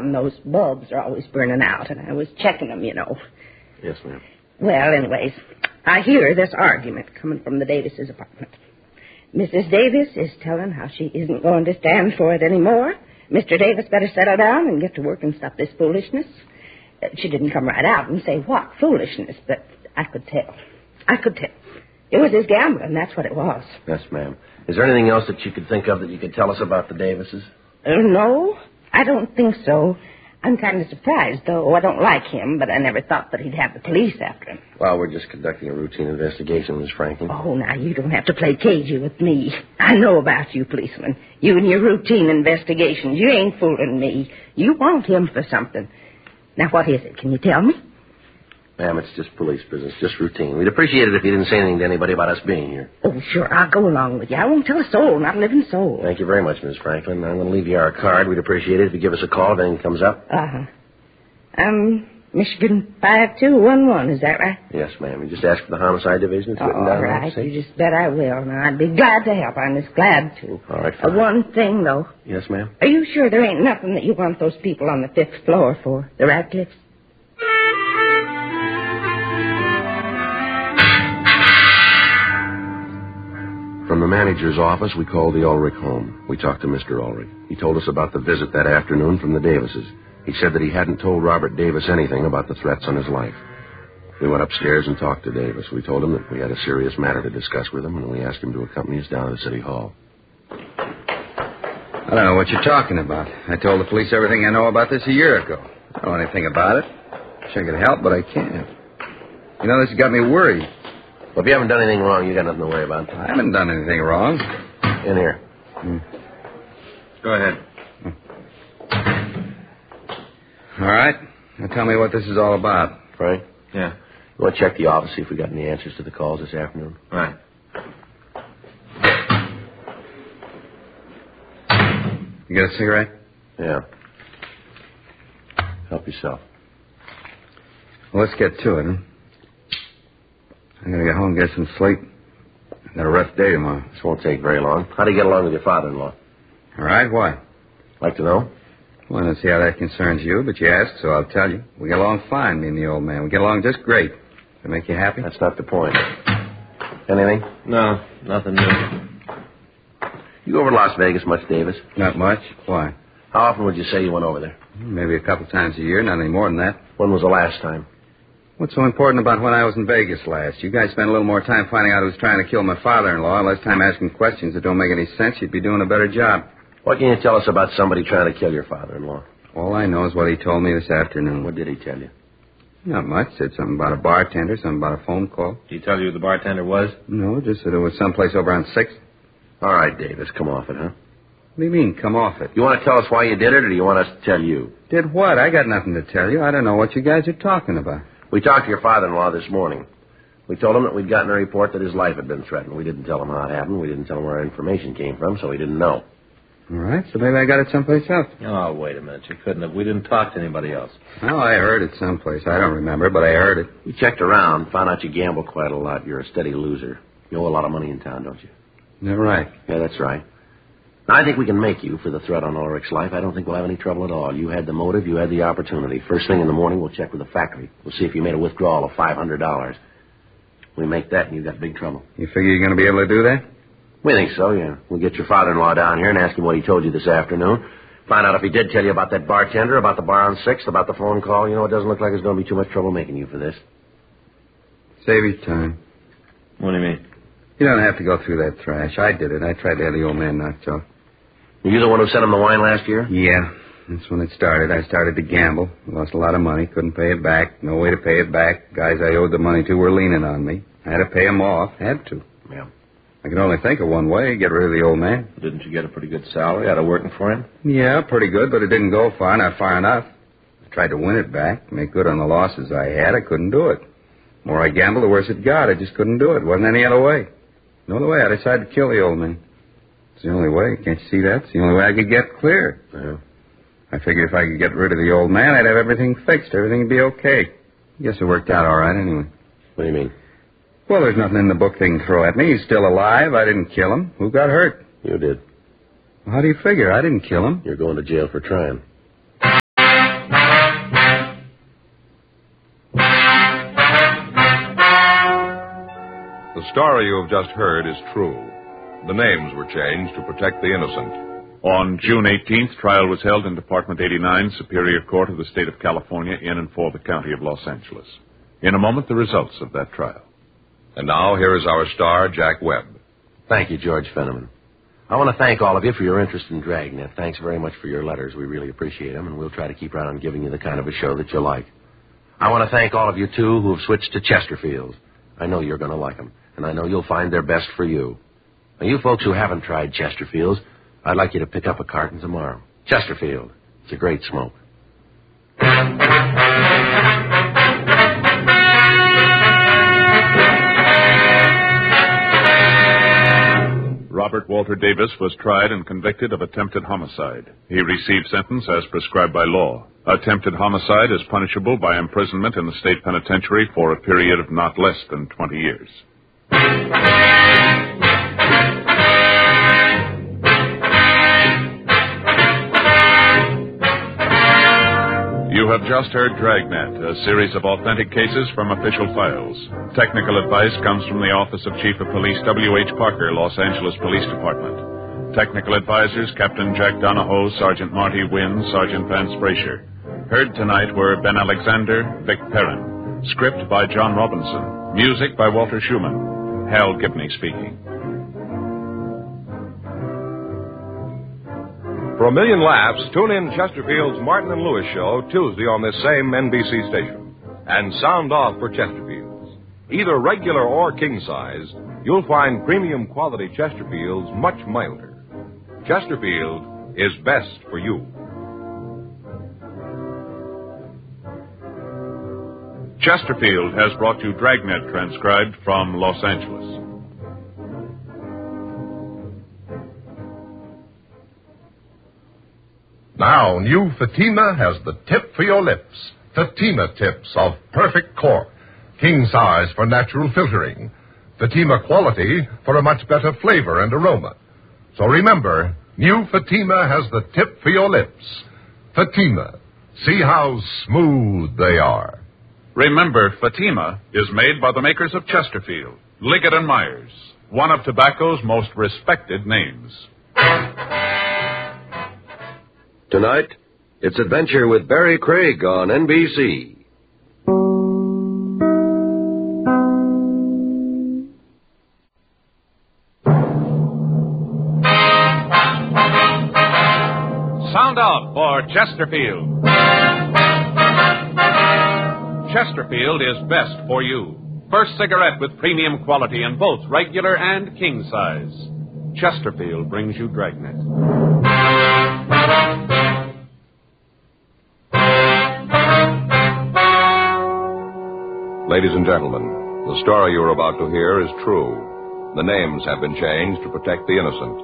down. Those bulbs are always burning out, and I was checking them, you know. Yes, ma'am. Well, anyways, I hear this argument coming from the Davises' apartment. Mrs. Davis is telling how she isn't going to stand for it anymore. Mr. Davis better settle down and get to work and stop this foolishness. She didn't come right out and say what foolishness, but I could tell. It was his gambling, that's what it was. Yes, ma'am. Is there anything else that you could think of that you could tell us about the Davises? No, I don't think so. I'm kind of surprised, though. I don't like him, but I never thought that he'd have the police after him. Well, we're just conducting a routine investigation, Miss Franklin. Oh, now, you don't have to play cagey with me. I know about you, policeman. You and your routine investigations. You ain't fooling me. You want him for something. Now, what is it? Can you tell me? Ma'am, it's just police business, just routine. We'd appreciate it if you didn't say anything to anybody about us being here. Oh, sure, I'll go along with you. I won't tell a soul, not a living soul. Thank you very much, Miss Franklin. I'm going to leave you our card. We'd appreciate it if you give us a call if anything comes up. Michigan 5211, is that right? Yes, ma'am. You just ask for the homicide division. It's written down. All right, you just bet I will. Now, I'd be glad to help. I'm just glad to. All right, fine. One thing, though. Yes, ma'am? Are you sure there ain't nothing that you want those people on the 5th floor for, the Radcliffes? From the manager's office, we called the Ulrich home. We talked to Mr. Ulrich. He told us about the visit that afternoon from the Davises. He said that he hadn't told Robert Davis anything about the threats on his life. We went upstairs and talked to Davis. We told him that we had a serious matter to discuss with him, and we asked him to accompany us down to the city hall. I don't know what you're talking about. I told the police everything I know about this a year ago. I don't know anything about it. Wish I could help, but I can't. You know, this has got me worried. Well, if you haven't done anything wrong, you got nothing to worry about. I haven't done anything wrong. In here. Go ahead. All right. Now tell me what this is all about. Frank? Yeah. You want to check the office, see if we got any answers to the calls this afternoon? Right. You got a cigarette? Yeah. Help yourself. Well, let's get to it, huh? I'm going to get home and get some sleep. I got a rough day tomorrow. This won't take very long. How do you get along with your father-in-law? All right, why? Like to know? Well, I don't see how that concerns you, but you asked, so I'll tell you. We get along fine, me and the old man. We get along just great. Does that make you happy? That's not the point. Anything? No, nothing new. You go over to Las Vegas much, Davis? Not much. Why? How often would you say you went over there? Maybe a couple times a year, not any more than that. When was the last time? What's so important about when I was in Vegas last? You guys spent a little more time finding out who's trying to kill my father-in-law, less time asking questions that don't make any sense. You'd be doing a better job. What can you tell us about somebody trying to kill your father-in-law? All I know is what he told me this afternoon. What did he tell you? Not much. Said something about a bartender, something about a phone call. Did he tell you who the bartender was? No, just that it was someplace over on 6th. All right, Davis, come off it, huh? What do you mean, come off it? You want to tell us why you did it, or do you want us to tell you? Did what? I got nothing to tell you. I don't know what you guys are talking about. We talked to your father-in-law this morning. We told him that we'd gotten a report that his life had been threatened. We didn't tell him how it happened. We didn't tell him where our information came from, so he didn't know. All right, so maybe I got it someplace else. Oh, wait a minute. You couldn't have. We didn't talk to anybody else. Oh, I heard it someplace. I don't remember, but I heard it. We checked around, found out you gamble quite a lot. You're a steady loser. You owe a lot of money in town, don't you? You're right. Yeah, that's right. Now, I think we can make you for the threat on Ulrich's life. I don't think we'll have any trouble at all. You had the motive. You had the opportunity. First thing in the morning, we'll check with the factory. We'll see if you made a withdrawal of $500. We make that, and you've got big trouble. You figure you're going to be able to do that? We think so, yeah. We'll get your father-in-law down here and ask him what he told you this afternoon. Find out if he did tell you about that bartender, about the bar on 6th, about the phone call. You know, it doesn't look like there's going to be too much trouble making you for this. Save your time. What do you mean? You don't have to go through that trash. I did it. I tried to have the old man knocked off. Were you the one who sent him the wine last year? Yeah. That's when it started. I started to gamble. Lost a lot of money. Couldn't pay it back. No way to pay it back. Guys I owed the money to were leaning on me. I had to pay them off. Had to. Yeah. I could only think of one way. Get rid of the old man. Didn't you get a pretty good salary out of working for him? Yeah, pretty good, but it didn't go far. Not far enough. I tried to win it back. Make good on the losses I had. I couldn't do it. The more I gambled, the worse it got. I just couldn't do it. Wasn't any other way. No other way. I decided to kill the old man. It's the only way. Can't you see that? It's the only way I could get clear. Yeah. I figured if I could get rid of the old man, I'd have everything fixed. Everything would be okay. Guess it worked out all right anyway. What do you mean? Well, there's nothing in the book they can throw at me. He's still alive. I didn't kill him. Who got hurt? You did. Well, how do you figure? I didn't kill him. You're going to jail for trying. The story you have just heard is true. The names were changed to protect the innocent. On June 18th, trial was held in Department 89, Superior Court of the State of California, in and for the County of Los Angeles. In a moment, the results of that trial. And now, here is our star, Jack Webb. Thank you, George Fenneman. I want to thank all of you for your interest in Dragnet. Thanks very much for your letters. We really appreciate them, and we'll try to keep right on giving you the kind of a show that you like. I want to thank all of you, too, who have switched to Chesterfields. I know you're going to like them, and I know you'll find they're best for you. Now, you folks who haven't tried Chesterfields, I'd like you to pick up a carton tomorrow. Chesterfield. It's a great smoke. Robert Walter Davis was tried and convicted of attempted homicide. He received sentence as prescribed by law. Attempted homicide is punishable by imprisonment in the state penitentiary for a period of not less than 20 years. You have just heard Dragnet, a series of authentic cases from official files. Technical advice comes from the Office of Chief of Police W.H. Parker, Los Angeles Police Department. Technical advisors Captain Jack Donahoe, Sergeant Marty Wynn, Sergeant Vance Brasher. Heard tonight were Ben Alexander, Vic Perrin. Script by John Robinson. Music by Walter Schumann. Hal Gibney speaking. For a million laughs, tune in Chesterfield's Martin and Lewis show Tuesday on this same NBC station. And sound off for Chesterfields. Either regular or king size, you'll find premium quality Chesterfields much milder. Chesterfield is best for you. Chesterfield has brought you Dragnet, transcribed from Los Angeles. Now, new Fatima has the tip for your lips. Fatima tips of perfect cork. King size for natural filtering. Fatima quality for a much better flavor and aroma. So remember, new Fatima has the tip for your lips. Fatima. See how smooth they are. Remember, Fatima is made by the makers of Chesterfield, Liggett & Myers, one of tobacco's most respected names. Tonight, it's Adventure with Barry Craig on NBC. Sound out for Chesterfield. Chesterfield is best for you. First cigarette with premium quality in both regular and king size. Chesterfield brings you Dragnet. Ladies and gentlemen, the story you're about to hear is true. The names have been changed to protect the innocent.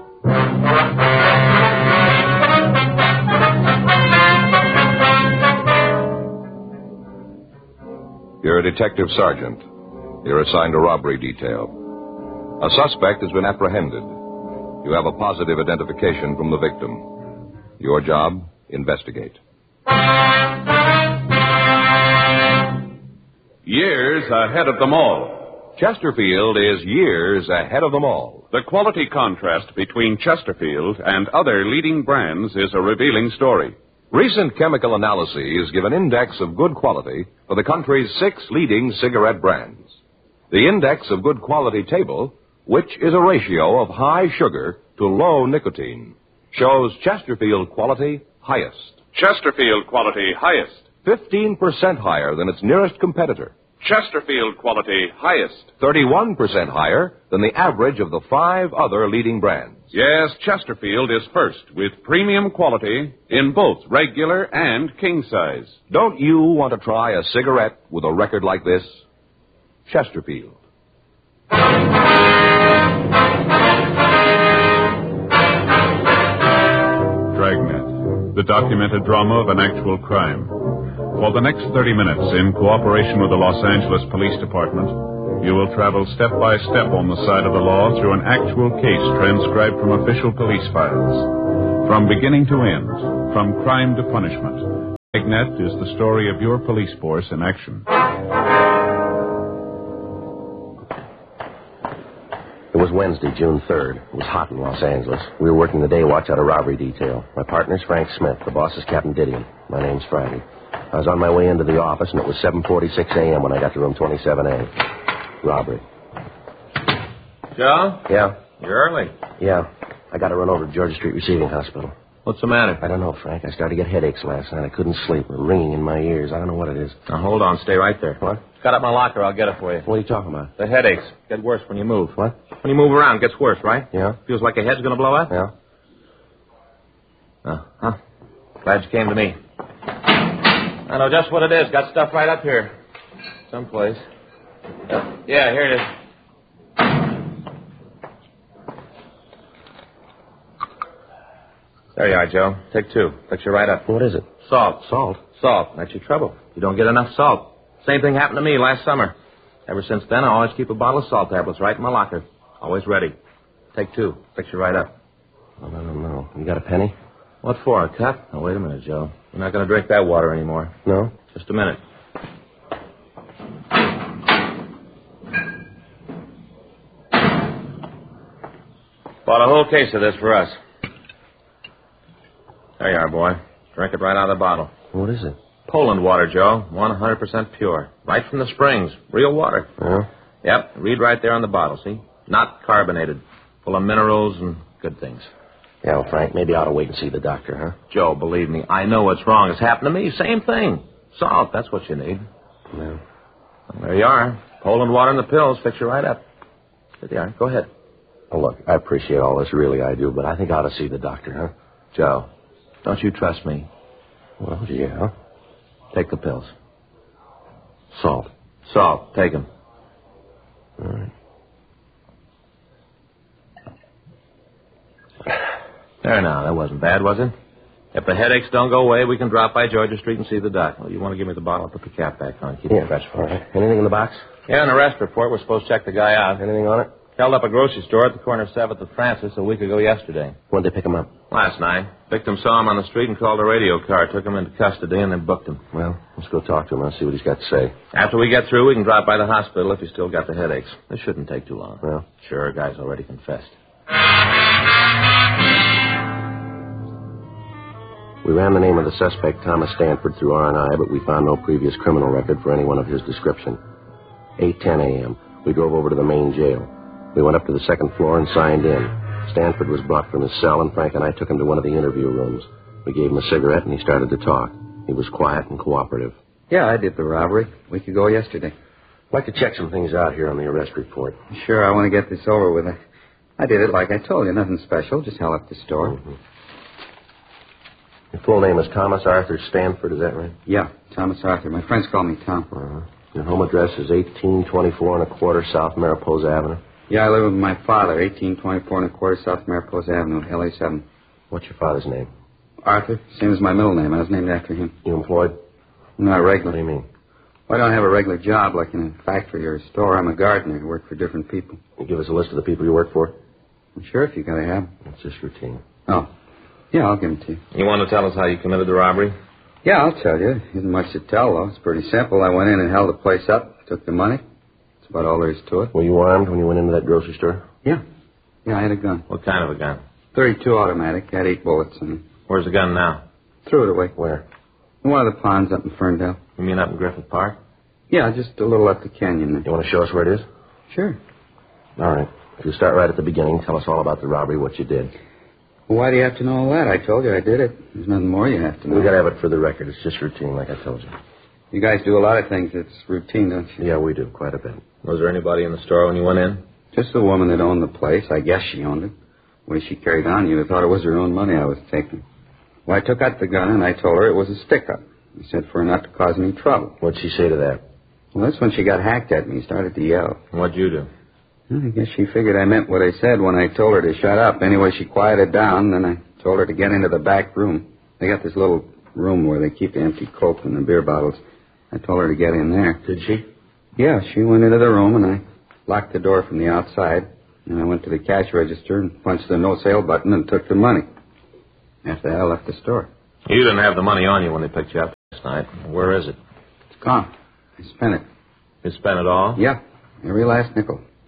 You're a detective sergeant. You're assigned a robbery detail. A suspect has been apprehended. You have a positive identification from the victim. Your job, investigate. Years ahead of them all. Chesterfield is years ahead of them all. The quality contrast between Chesterfield and other leading brands is a revealing story. Recent chemical analyses give an index of good quality for the country's 6 leading cigarette brands. The index of good quality table, which is a ratio of high sugar to low nicotine, shows Chesterfield quality highest. Chesterfield quality highest. 15% higher than its nearest competitor. Chesterfield quality highest. 31% higher than the average of the 5 other leading brands. Yes, Chesterfield is first with premium quality in both regular and king size. Don't you want to try a cigarette with a record like this? Chesterfield. Dragnet, the documented drama of an actual crime. For the next 30 minutes, in cooperation with the Los Angeles Police Department, you will travel step by step on the side of the law through an actual case transcribed from official police files. From beginning to end, from crime to punishment, Dragnet is the story of your police force in action. It was Wednesday, June 3rd. It was hot in Los Angeles. We were working the day watch out of robbery detail. My partner's Frank Smith. The boss is Captain Didion. My name's Friday. I was on my way into the office, and it was 7:46 a.m. when I got to room 27A. Robbery. Joe? Yeah? You're early. Yeah. I got to run over to Georgia Street Receiving Hospital. What's the matter? I don't know, Frank. I started to get headaches last night. I couldn't sleep. It was ringing in my ears. I don't know what it is. Now, hold on. Stay right there. What? Got up my locker. I'll get it for you. What are you talking about? The headaches get worse when you move. What? When you move around, it gets worse, right? Yeah. Feels like your head's going to blow up? Yeah. Huh? Glad you came to me. I know just what it is. Got stuff right up here. Someplace. Yeah, here it is. There you are, Joe. Take 2. Fix you right up. What is it? Salt. Salt? Salt. That's your trouble. You don't get enough salt. Same thing happened to me last summer. Ever since then, I always keep a bottle of salt tablets right in my locker. Always ready. Take 2. Fix you right up. Well, I don't know. You got a penny? What for, a cup? Oh, wait a minute, Joe. You're not going to drink that water anymore. No? Just a minute. Bought a whole case of this for us. There you are, boy. Drink it right out of the bottle. What is it? Poland water, Joe. 100% pure. Right from the springs. Real water. Yeah? Yep. Read right there on the bottle, see? Not carbonated. Full of minerals and good things. Yeah, well, Frank, maybe I ought to wait and see the doctor, huh? Joe, believe me, I know what's wrong. It's happened to me. Same thing. Salt, that's what you need. Yeah. Well, there you are. Poland water and the pills fix you right up. There you are. Go ahead. Oh, look, I appreciate all this, really I do, but I think I ought to see the doctor, huh? Joe, don't you trust me? Well, yeah. Take the pills. Salt. Salt, take them. All right. There now, that wasn't bad, was it? If the headaches don't go away, we can drop by Georgia Street and see the doc. Well, you want to give me the bottle? I'll put the cap back on. Keep it fresh for all right. Anything in the box? Yeah, in the arrest report, we're supposed to check the guy out. Anything on it? Held up a grocery store at the corner of 7th and Francis a week ago yesterday. When'd they pick him up? Last night. Victim saw him on the street and called a radio car, took him into custody, and then booked him. Well, let's go talk to him and see what he's got to say. After we get through, we can drop by the hospital if he's still got the headaches. This shouldn't take too long. Well? Sure, guy's already confessed. We ran the name of the suspect, Thomas Stanford, through R&I, but we found no previous criminal record for anyone of his description. 8:10 a.m. We drove over to the main jail. We went up to the second floor and signed in. Stanford was brought from his cell, and Frank and I took him to one of the interview rooms. We gave him a cigarette, and he started to talk. He was quiet and cooperative. Yeah, I did the robbery a week ago yesterday. I'd like to check some things out here on the arrest report. Sure, I want to get this over with. I did it like I told you. Nothing special. Just held up the store. Mm-hmm. Your full name is Thomas Arthur Stanford, is that right? Yeah, Thomas Arthur. My friends call me Tom. Uh-huh. Your home address is 1824 1/4 South Mariposa Avenue? Yeah, I live with my father, 1824 1/4 South Mariposa Avenue, LA7. What's your father's name? Arthur, same as my middle name. I was named after him. You employed? Not What regular. do you mean? Well, I don't have a regular job like in a factory or a store. I'm a gardener. I work for different people. You give us a list of the people you work for? Well, sure, if you gotta have 'em. It's just routine. Oh. Yeah, I'll give them to you. You want to tell us how you committed the robbery? Yeah, I'll tell you. Isn't much to tell, though. It's pretty simple. I went in and held the place up, took the money. That's about all there is to it. Were you armed when you went into that grocery store? Yeah. Yeah, I had a gun. What kind of a gun? .32 automatic. Had 8 bullets in it. Where's the gun now? Threw it away. Where? In one of the ponds up in Ferndale. You mean up in Griffith Park? Yeah, just a little up the canyon there. You want to show us where it is? Sure. All right. If you start right at the beginning, tell us all about the robbery, what you did. Well, why do you have to know all that? I told you I did it. There's nothing more you have to know. We got to have it for the record. It's just routine, like I told you. You guys do a lot of things that's routine, don't you? Yeah, we do, quite a bit. Was there anybody in the store when you went in? Just the woman that owned the place. I guess she owned it. The way she carried on, you'd have thought it was her own money I was taking. Well, I took out the gun and I told her it was a stick-up. I said for her not to cause any trouble. What'd she say to that? Well, that's when she got hacked at me, started to yell. What'd you do? Well, I guess she figured I meant what I said when I told her to shut up. Anyway, she quieted down, then I told her to get into the back room. They got this little room where they keep the empty Coke and the beer bottles. I told her to get in there. Did she? Yeah, she went into the room, and I locked the door from the outside. And I went to the cash register and punched the no-sale button and took the money. After that, I left the store. You didn't have the money on you when they picked you up last night. Where is it? It's gone. I spent it. You spent it all? Yeah, every last nickel.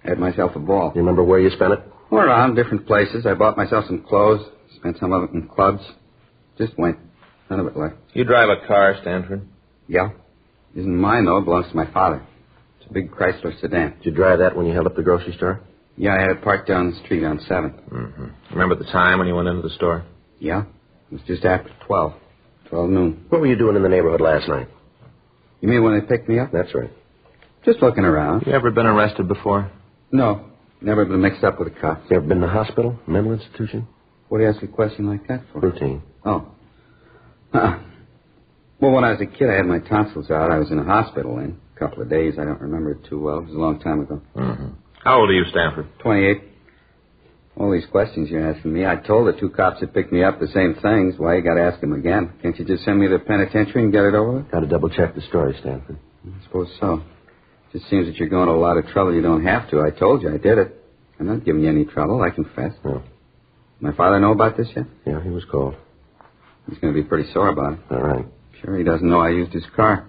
Had myself a ball. You remember where you spent it? Well, around different places. I bought myself some clothes, spent some of it in clubs. Just went. None of it left. You drive a car, Stanford? Yeah. Isn't mine, though. It belongs to my father. It's a big Chrysler sedan. Did you drive that when you held up the grocery store? Yeah, I had it parked down the street on 7th. Mm-hmm. Remember the time when you went into the store? Yeah. It was just after 12 noon. What were you doing in the neighborhood last night? You mean when they picked me up? That's right. Just looking around. You ever been arrested before? No. Never been mixed up with a cop. You ever been to the hospital? Mental institution? What do you ask a question like that for? Routine. Oh. Well, when I was a kid, I had my tonsils out. I was in a hospital in a couple of days. I don't remember it too well. It was a long time ago. Mm-hmm. How old are you, Stanford? 28. All these questions you're asking me. I told the two cops that picked me up the same things. Why you got to ask them again? Can't you just send me to the penitentiary and get it over with? Got to double-check the story, Stanford. I suppose so. It just seems that you're going to a lot of trouble you don't have to. I told you I did it. I'm not giving you any trouble. I confess. No. My father know about this yet? Yeah, he was called. He's going to be pretty sore about it. All right. Sure, he doesn't know I used his car.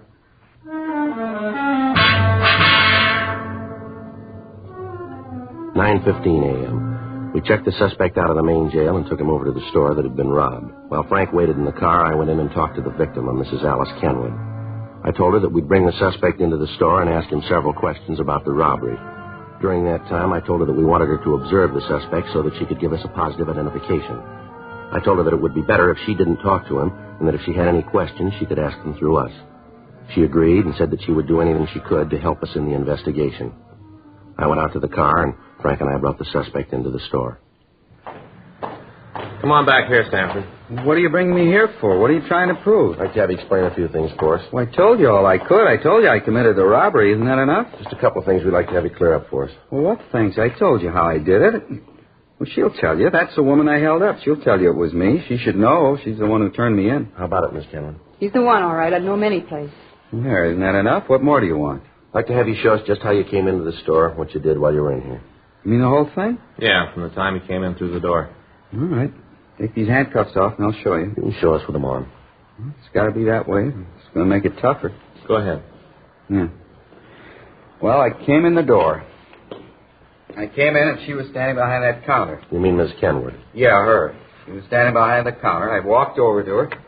9:15 a.m. We checked the suspect out of the main jail and took him over to the store that had been robbed. While Frank waited in the car, I went in and talked to the victim, a Mrs. Alice Kenwood. I told her that we'd bring the suspect into the store and ask him several questions about the robbery. During that time, I told her that we wanted her to observe the suspect so that she could give us a positive identification. I told her that it would be better if she didn't talk to him, and that if she had any questions, she could ask them through us. She agreed and said that she would do anything she could to help us in the investigation. I went out to the car, and Frank and I brought the suspect into the store. Come on back here, Stanford. What are you bringing me here for? What are you trying to prove? I'd like to have you explain a few things for us. Well, I told you all I could. I told you I committed the robbery. Isn't that enough? Just a couple of things we'd like to have you clear up for us. Well, what things? I told you how I did it. Well, she'll tell you. That's the woman I held up. She'll tell you it was me. She should know. She's the one who turned me in. How about it, Miss Kenwood? He's the one, all right. I'd know him any place. There, isn't that enough? What more do you want? I'd like to have you show us just how you came into the store, what you did while you were in here. You mean the whole thing? Yeah, from the time you came in through the door. All right. Take these handcuffs off and I'll show you. You can show us with them on. It's got to be that way. It's going to make it tougher. Go ahead. Yeah. Well, I came in the door. I came in and she was standing behind that counter. You mean Miss Kenwood? Yeah, her. She was standing behind the counter. I walked over to her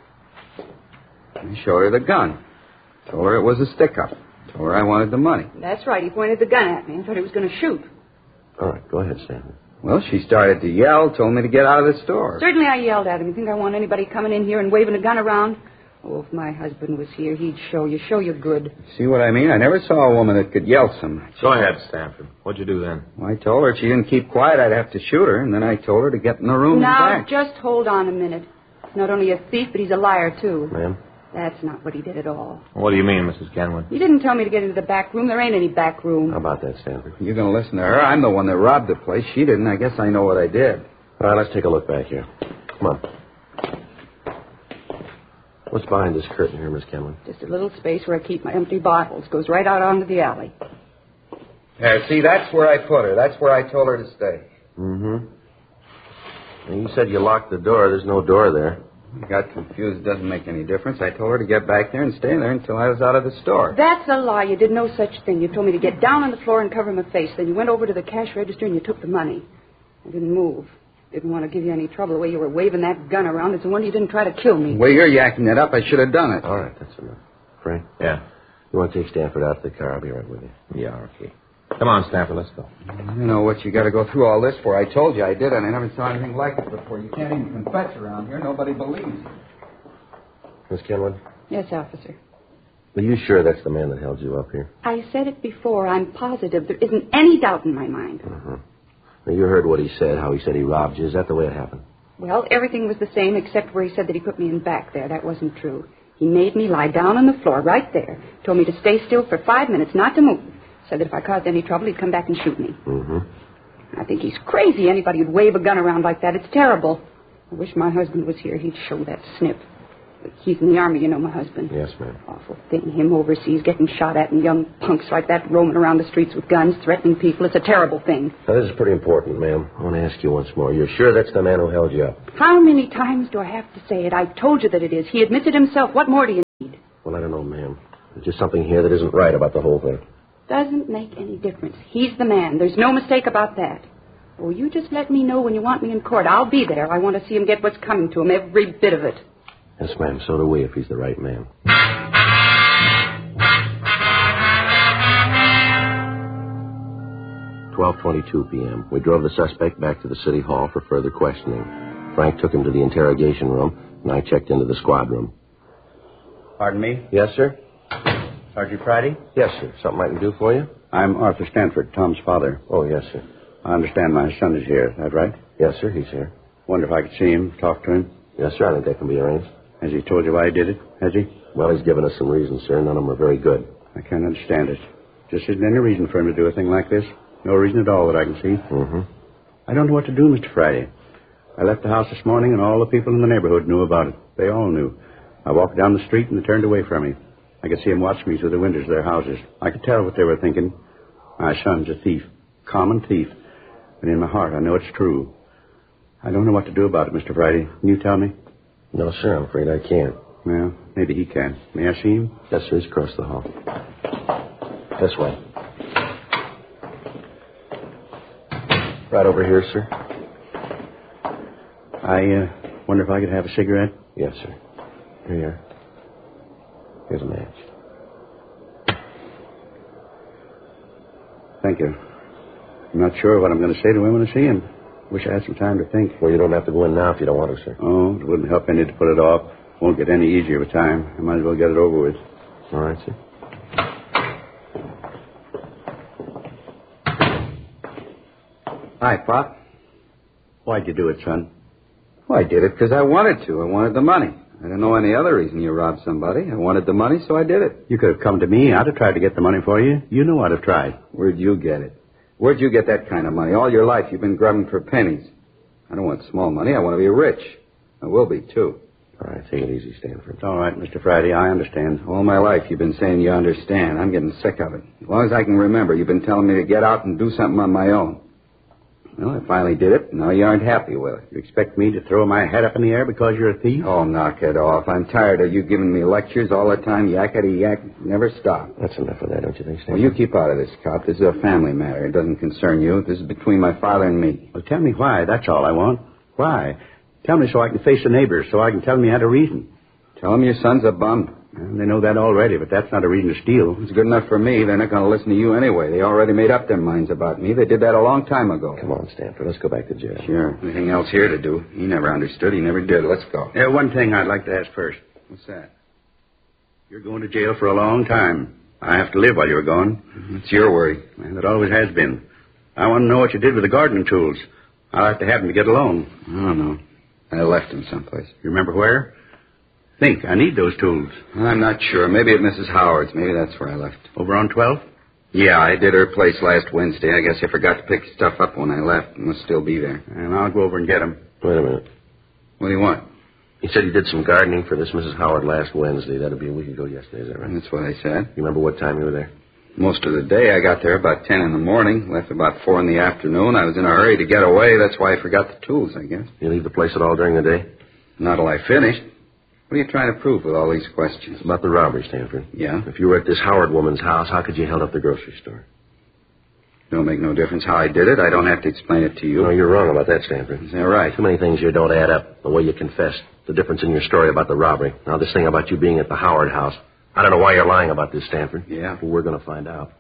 and showed her the gun. Told her it was a stick-up. Told her I wanted the money. That's right. He pointed the gun at me and thought he was going to shoot. All right, go ahead, Stanford. Well, she started to yell, told me to get out of the store. Certainly I yelled at him. You think I want anybody coming in here and waving a gun around? Oh, if my husband was here, he'd show you good. See what I mean? I never saw a woman that could yell so much. Go ahead, Stanford. What'd you do then? Well, I told her if she didn't keep quiet, I'd have to shoot her, and then I told her to get in the room Now, and back. just hold on a minute. He's not only a thief, but he's a liar, too. Ma'am? That's not what he did at all. What do you mean, Mrs. Kenwood? He didn't tell me to get into the back room. There ain't any back room. How about that, Stanford? You're going to listen to her? I'm the one that robbed the place. She didn't. I guess I know what I did. All right, let's take a look back here. Come on. What's behind this curtain here, Miss Kenwood? Just a little space where I keep my empty bottles. Goes right out onto the alley. Yeah, see, that's where I put her. That's where I told her to stay. Mm-hmm. And you said you locked the door. There's no door there. I got confused. It doesn't make any difference. I told her to get back there and stay there until I was out of the store. That's a lie. You did no such thing. You told me to get down on the floor and cover my face. Then you went over to the cash register and you took the money. I didn't move. Didn't want to give you any trouble the way you were waving that gun around. It's a wonder you didn't try to kill me. Well, you're yakking it up. I should have done it. All right, that's enough. Frank? Yeah. You want to take Stanford out to the car? I'll be right with you. Yeah, okay. Come on, Stanford, let's go. You know what you got to go through all this for. I told you I did it. I never saw anything like it before. You can't even confess around here. Nobody believes you. Miss Kenwood? Yes, officer. Are you sure that's the man that held you up here? I said it before. I'm positive. There isn't any doubt in my mind. Uh-huh. Now, you heard what he said, how he said he robbed you. Is that the way it happened? Well, everything was the same except where he said that he put me in back there. That wasn't true. He made me lie down on the floor right there. Told me to stay still for 5 minutes, not to move. Said that if I caused any trouble, he'd come back and shoot me. Mm-hmm. I think he's crazy. Anybody who'd wave a gun around like that. It's terrible. I wish my husband was here. He'd show that snip. He's in the Army, you know, my husband. Yes, ma'am. Awful thing. Him overseas getting shot at and young punks like that roaming around the streets with guns, threatening people. It's a terrible thing. Now, this is pretty important, ma'am. I want to ask you once more. You're sure that's the man who held you up? How many times do I have to say it? I told you that it is. He admits it himself. What more do you need? Well, I don't know, ma'am. There's just something here that isn't right about the whole thing. Doesn't make any difference. He's the man. There's no mistake about that. Oh, you just let me know when you want me in court. I'll be there. I want to see him get what's coming to him, every bit of it. Yes, ma'am. So do we, if he's the right man. 12:22 p.m. We drove the suspect back to the city hall for further questioning. Frank took him to the interrogation room, and I checked into the squad room. Pardon me? Yes, sir? Sergeant Friday? Yes, sir. Something I can do for you? I'm Arthur Stanford, Tom's father. Oh, yes, sir. I understand my son is here. Is that right? Yes, sir. He's here. Wonder if I could see him, talk to him. Yes, sir. I think that can be arranged. Has he told you why he did it? Has he? Well, he's given us some reasons, sir. None of them are very good. I can't understand it. Just isn't any reason for him to do a thing like this. No reason at all that I can see. Mm-hmm. I don't know what to do, Mr. Friday. I left the house this morning, and all the people in the neighborhood knew about it. They all knew. I walked down the street, and they turned away from me. I could see them watch me through the windows of their houses. I could tell what they were thinking. My son's a thief. Common thief. And in my heart, I know it's true. I don't know what to do about it, Mr. Friday. Can you tell me? No, sir. I'm afraid I can't. Well, maybe he can. May I see him? Yes, sir. He's across the hall. This way. Right over here, sir. I wonder if I could have a cigarette? Yes, sir. Here you are. Here's a match. Thank you. I'm not sure what I'm going to say to him when I see him. Wish I had some time to think. Well, you don't have to go in now if you don't want to, sir. Oh, it wouldn't help any to put it off. Won't get any easier with time. I might as well get it over with. All right, sir. Hi, Pop. Why'd you do it, son? Well, I did it because I wanted to. I wanted the money. I didn't know any other reason you robbed somebody. I wanted the money, so I did it. You could have come to me. I'd have tried to get the money for you. You know I'd have tried. Where'd you get it? Where'd you get that kind of money? All your life you've been grubbing for pennies. I don't want small money. I want to be rich. I will be, too. All right, take it easy, Stanford. It's all right, Mr. Friday. I understand. All my life you've been saying you understand. I'm getting sick of it. As long as I can remember, you've been telling me to get out and do something on my own. Well, I finally did it. Now you aren't happy with it. You expect me to throw my head up in the air because you're a thief? Oh, knock it off. I'm tired of you giving me lectures all the time. Yakety-yak. Never stop. That's enough of that, don't you think, Stanford? Well, you keep out of this, cop. This is a family matter. It doesn't concern you. This is between my father and me. Well, tell me why. That's all I want. Why? Tell me so I can face the neighbors, so I can tell them you had a reason. Tell them your son's a bum. Well, they know that already, but that's not a reason to steal. It's good enough for me. They're not going to listen to you anyway. They already made up their minds about me. They did that a long time ago. Come on, Stanford. Let's go back to jail. Sure. Anything else here to do? He never understood. He never did. Let's go. One thing I'd like to ask first. What's that? You're going to jail for a long time. I have to live while you're gone. It's your worry. And it always has been. I want to know what you did with the gardening tools. I'll have to have them to get along. I don't know. I left them someplace. You remember where? Think. I need those tools. I'm not sure. Maybe at Mrs. Howard's. Maybe that's where I left. Over on 12th? Yeah, I did her place last Wednesday. I guess I forgot to pick stuff up when I left. It must still be there. And I'll go over and get them. Wait a minute. What do you want? He said he did some gardening for this Mrs. Howard last Wednesday. That'd be a week ago yesterday, is that right? That's what I said. You remember what time you were there? Most of the day. I got there about 10 in the morning. Left about 4 in the afternoon. I was in a hurry to get away. That's why I forgot the tools, I guess. You leave the place at all during the day? Not till I finished. What are you trying to prove with all these questions? It's about the robbery, Stanford. Yeah? If you were at this Howard woman's house, how could you held up the grocery store? Don't make no difference how I did it. I don't have to explain it to you. No, you're wrong about that, Stanford. Is that right? Too many things here don't add up. The way you confessed, the difference in your story about the robbery. Now, this thing about you being at the Howard house. I don't know why you're lying about this, Stanford. Yeah? But we're going to find out.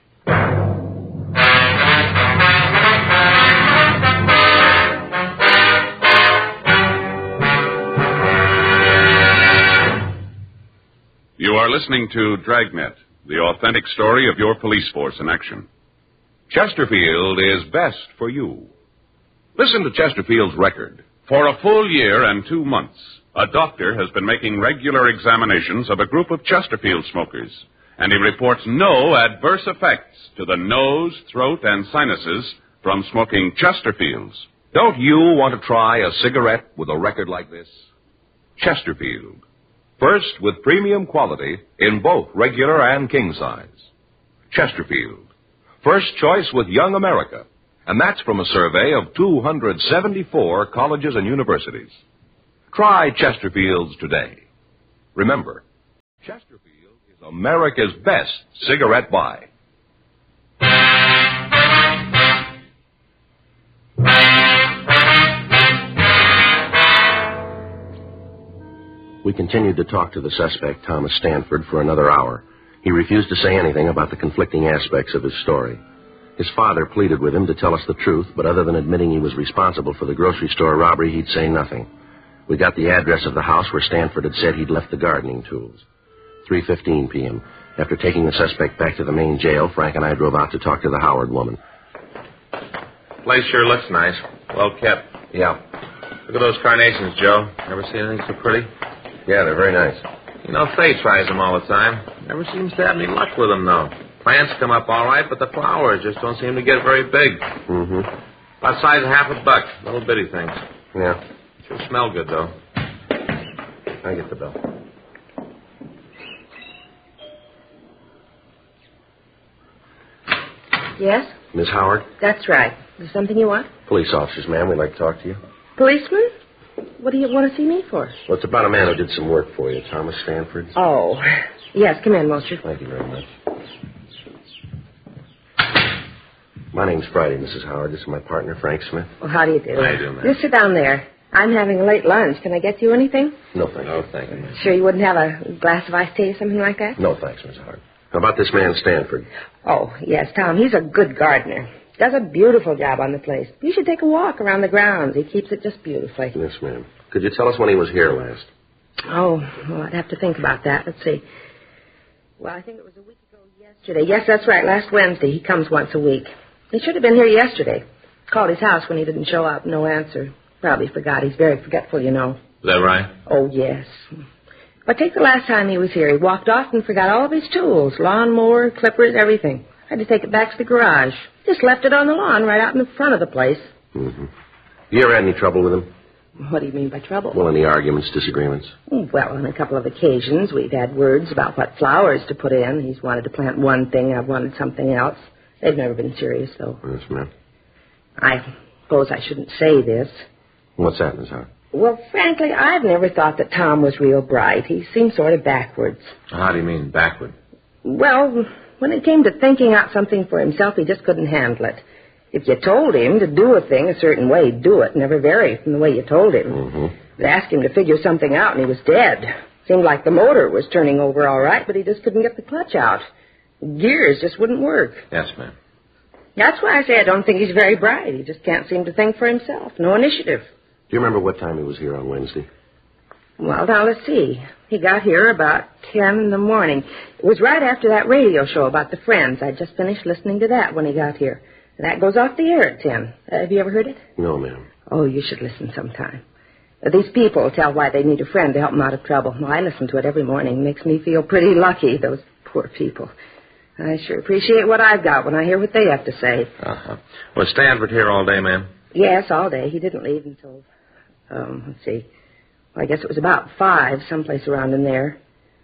You are listening to Dragnet, the authentic story of your police force in action. Chesterfield is best for you. Listen to Chesterfield's record. For a full year and 2 months, a doctor has been making regular examinations of a group of Chesterfield smokers, and he reports no adverse effects to the nose, throat, and sinuses from smoking Chesterfields. Don't you want to try a cigarette with a record like this? Chesterfield. First with premium quality in both regular and king size. Chesterfield. First choice with Young America. And that's from a survey of 274 colleges and universities. Try Chesterfields today. Remember, Chesterfield is America's best cigarette buy. We continued to talk to the suspect, Thomas Stanford, for another hour. He refused to say anything about the conflicting aspects of his story. His father pleaded with him to tell us the truth, but other than admitting he was responsible for the grocery store robbery, he'd say nothing. We got the address of the house where Stanford had said he'd left the gardening tools. 3:15 p.m. After taking the suspect back to the main jail, Frank and I drove out to talk to the Howard woman. Place sure looks nice. Well kept. Yeah. Look at those carnations, Joe. Ever seen anything so pretty? Yeah, they're very nice. You know, Faye tries them all the time. Never seems to have any luck with them, though. Plants come up all right, but the flowers just don't seem to get very big. Mm-hmm. About size of $50. Little bitty things. Yeah. Sure smell good, though. I get the bill. Yes? Miss Howard? That's right. Is there something you want? Police officers, ma'am. We'd like to talk to you. Policeman? What do you want to see me for? Well, it's about a man who did some work for you, Thomas Stanford. Oh. Yes, come in, Wilshire. Thank you very much. My name's Friday, Mrs. Howard. This is my partner, Frank Smith. Well, how do you do? How you doing, ma'am? You sit down there. I'm having a late lunch. Can I get you anything? No, thank you. No, thank you. Sure you wouldn't have a glass of iced tea or something like that? No, thanks, Miss Howard. How about this man, Stanford? Oh, yes, Tom. He's a good gardener. Does a beautiful job on the place. You should take a walk around the grounds. He keeps it just beautifully. Yes, ma'am. Could you tell us when he was here last? Oh, well, I'd have to think about that. Let's see. Well, I think it was a week ago yesterday. Yes, that's right. Last Wednesday. He comes once a week. He should have been here yesterday. Called his house when he didn't show up. No answer. Probably forgot. He's very forgetful, you know. Is that right? Oh, yes. But take the last time he was here. He walked off and forgot all of his tools. Lawnmower, clippers, everything. Had to take it back to the garage. Just left it on the lawn right out in the front of the place. Mm-hmm. You ever had any trouble with him? What do you mean by trouble? Well, any arguments, disagreements? Well, on a couple of occasions, we've had words about what flowers to put in. He's wanted to plant one thing, I've wanted something else. They've never been serious, though. Yes, ma'am. I suppose I shouldn't say this. What's that, Miss Howard? Well, frankly, I've never thought that Tom was real bright. He seemed sort of backwards. How do you mean, backward? Well, when it came to thinking out something for himself, he just couldn't handle it. If you told him to do a thing a certain way, he'd do it. Never vary from the way you told him. Mm-hmm. You'd ask him to figure something out, and he was dead. Seemed like the motor was turning over all right, but he just couldn't get the clutch out. Gears just wouldn't work. Yes, ma'am. That's why I say I don't think he's very bright. He just can't seem to think for himself. No initiative. Do you remember what time he was here on Wednesday? Well, now, let's see. He got here about 10 in the morning. It was right after that radio show about the Friends. I'd just finished listening to that when he got here. That goes off the air at 10. Have you ever heard it? No, ma'am. Oh, you should listen sometime. These people tell why they need a friend to help them out of trouble. Well, I listen to it every morning. It makes me feel pretty lucky, those poor people. I sure appreciate what I've got when I hear what they have to say. Uh-huh. Was Stanford here all day, ma'am? Yes, all day. He didn't leave until, let's see. Well, I guess it was about 5, someplace around in there.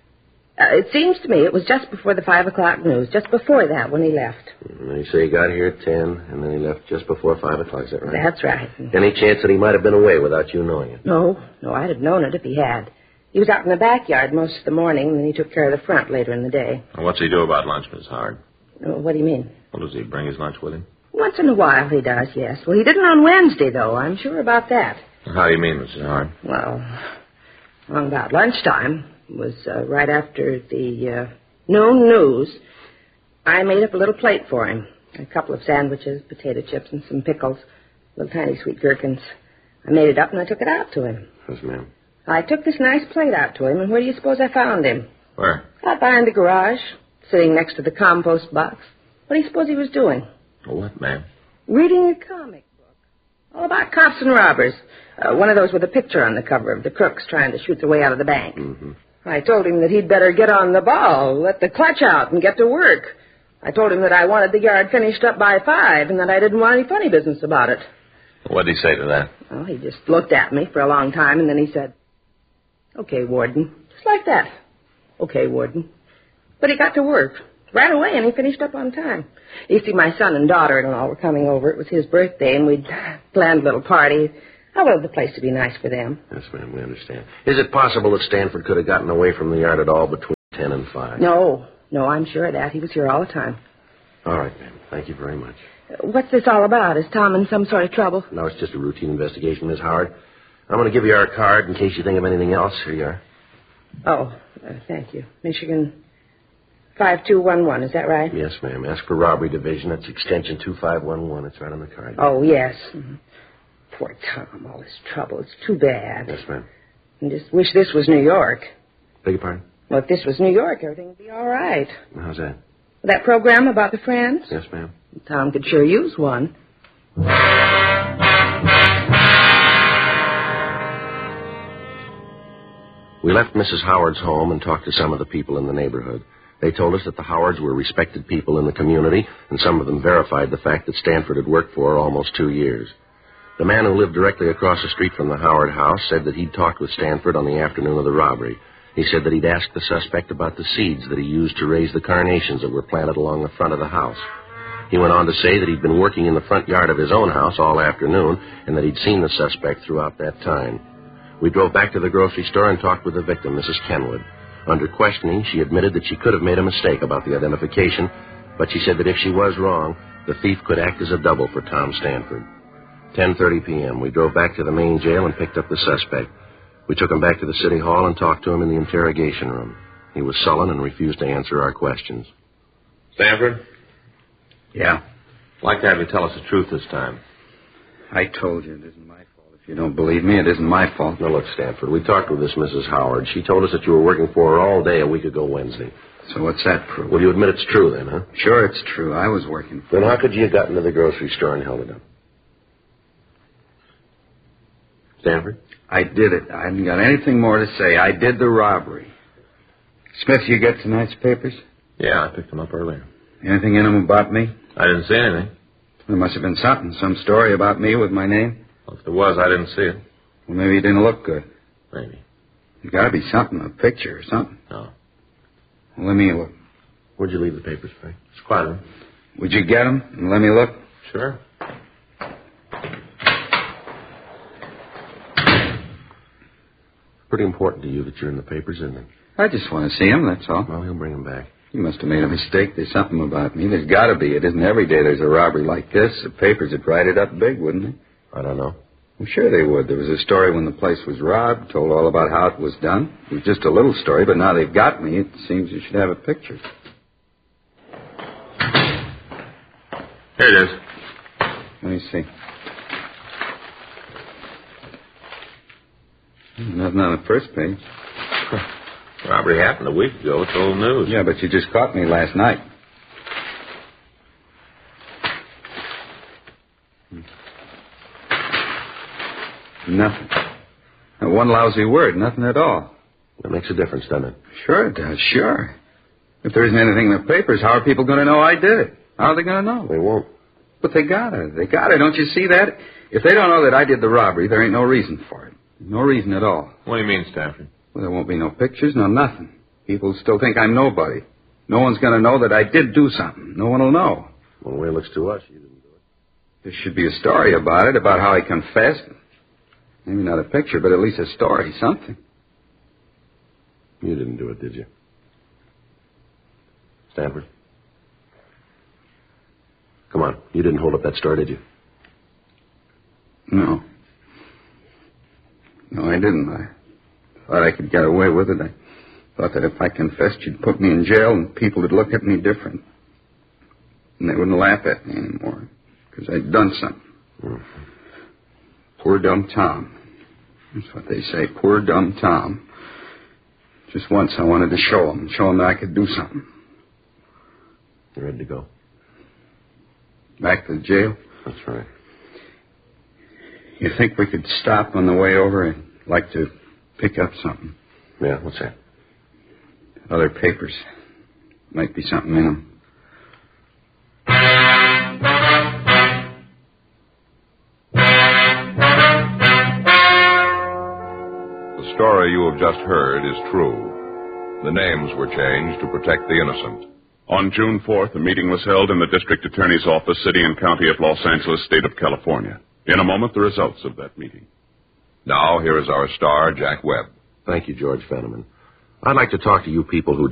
It seems to me it was just before the 5 o'clock news, just before that when he left. You say he got here at 10, and then he left just before 5 o'clock, is that right? That's right. Any chance that he might have been away without you knowing it? No, I'd have known it if he had. He was out in the backyard most of the morning, and then he took care of the front later in the day. And what's he do about lunch, Miss Howard? What do you mean? Well, does he bring his lunch with him? Once in a while he does, yes. Well, he didn't on Wednesday, though. I'm sure about that. How do you mean, Mrs. Howard? Well, along about lunchtime. It was right after the noon news. I made up a little plate for him. A couple of sandwiches, potato chips, and some pickles. Little tiny sweet gherkins. I made it up and I took it out to him. Yes, ma'am. I took this nice plate out to him, and where do you suppose I found him? Where? Out behind the garage, sitting next to the compost box. What do you suppose he was doing? What, ma'am? Reading a comic book. All about cops and robbers. One of those with a picture on the cover of the crooks trying to shoot their way out of the bank. Mm-hmm. I told him that he'd better get on the ball, let the clutch out, and get to work. I told him that I wanted the yard finished up by 5, and that I didn't want any funny business about it. What did he say to that? Well, he just looked at me for a long time, and then he said, "Okay, Warden." Just like that. "Okay, Warden." But he got to work right away, and he finished up on time. You see, my son and daughter-in-law were coming over. It was his birthday, and we'd planned a little party. I wanted the place to be nice for them. Yes, ma'am, we understand. Is it possible that Stanford could have gotten away from the yard at all between 10 and 5? No, I'm sure of that. He was here all the time. All right, ma'am. Thank you very much. What's this all about? Is Tom in some sort of trouble? No, it's just a routine investigation, Miss Howard. I'm going to give you our card in case you think of anything else. Here you are. Oh, thank you. Michigan 5211, is that right? Yes, ma'am. Ask for robbery division. That's extension 2511. It's right on the card. Oh, yes. Mm-hmm. Poor Tom, all this trouble. It's too bad. Yes, ma'am. I just wish this was New York. Beg your pardon? Well, if this was New York, everything would be all right. How's that? That program about the Friends? Yes, ma'am. Tom could sure use one. We left Mrs. Howard's home and talked to some of the people in the neighborhood. They told us that the Howards were respected people in the community, and some of them verified the fact that Stanford had worked for her almost 2 years. The man who lived directly across the street from the Howard house said that he'd talked with Stanford on the afternoon of the robbery. He said that he'd asked the suspect about the seeds that he used to raise the carnations that were planted along the front of the house. He went on to say that he'd been working in the front yard of his own house all afternoon and that he'd seen the suspect throughout that time. We drove back to the grocery store and talked with the victim, Mrs. Kenwood. Under questioning, she admitted that she could have made a mistake about the identification, but she said that if she was wrong, the thief could act as a double for Tom Stanford. 10:30 p.m., we drove back to the main jail and picked up the suspect. We took him back to the city hall and talked to him in the interrogation room. He was sullen and refused to answer our questions. Stanford? Yeah? I'd like to have you tell us the truth this time. I told you it isn't my fault. If you don't believe me, it isn't my fault. Now, look, Stanford, we talked with this Mrs. Howard. She told us that you were working for her all day a week ago Wednesday. So what's that prove? Well, you admit it's true then, huh? Sure, it's true. I was working for her. Then how could you have gotten to the grocery store and held it up? Stanford? I did it. I haven't got anything more to say. I did the robbery. Smith, you get tonight's papers? Yeah, I picked them up earlier. Anything in them about me? I didn't see anything. There must have been something. Some story about me with my name? Well, if there was, I didn't see it. Well, maybe it didn't look good. Maybe. There's got to be something, a picture or something. No. Well, let me look. Where'd you leave the papers, Frank? It's quiet room. Would you get them and let me look? Sure. Pretty important to you that you're in the papers, isn't it? I just want to see him, that's all. Well, he'll bring them back. You must have made a mistake. There's something about me. There's got to be. It isn't every day there's a robbery like this. The papers would write it up big, wouldn't they? I don't know. Well, sure they would. There was a story when the place was robbed, told all about how it was done. It was just a little story, but now they've got me. It seems you should have a picture. Here it is. Let me see. Nothing on the first page. Robbery happened a week ago. It's old news. Yeah, but you just caught me last night. Nothing. Not one lousy word. Nothing at all. That makes a difference, doesn't it? Sure it does. Sure. If there isn't anything in the papers, how are people going to know I did it? How are they going to know? They won't. But they gotta. They gotta. Don't you see that? If they don't know that I did the robbery, there ain't no reason for it. No reason at all. What do you mean, Stanford? Well, there won't be no pictures, no nothing. People still think I'm nobody. No one's going to know that I did do something. No one will know. Well, the way it looks to us, you didn't do it. There should be a story about it, about how I confessed. Maybe not a picture, but at least a story, something. You didn't do it, did you? Stanford? Come on. You didn't hold up that story, did you? No. No, I didn't. I thought I could get away with it. I thought that if I confessed, you'd put me in jail and people would look at me different. And they wouldn't laugh at me anymore because I'd done something. Mm-hmm. Poor dumb Tom. That's what they say, poor dumb Tom. Just once I wanted to show him that I could do something. You ready to go? Back to the jail? That's right. You think we could stop on the way over? I'd like to pick up something. Yeah, what's that? Other papers. Might be something in them. The story you have just heard is true. The names were changed to protect the innocent. On June 4th, a meeting was held in the District Attorney's Office, City and County of Los Angeles, State of California. In a moment, the results of that meeting. Now, here is our star, Jack Webb. Thank you, George Fenneman. I'd like to talk to you people who